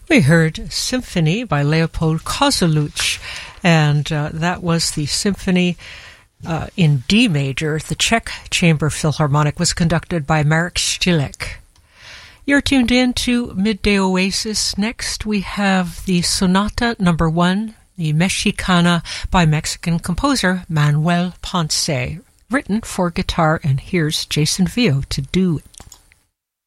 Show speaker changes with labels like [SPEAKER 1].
[SPEAKER 1] We heard Symphony by Leopold Kozeluch, and that was the symphony in D major. The Czech Chamber Philharmonic was conducted by Marek Stilek. You're tuned in to Midday Oasis. Next, we have the Sonata No. 1, the Mexicana by Mexican composer Manuel Ponce, written for guitar, and here's Jason Vio to do it.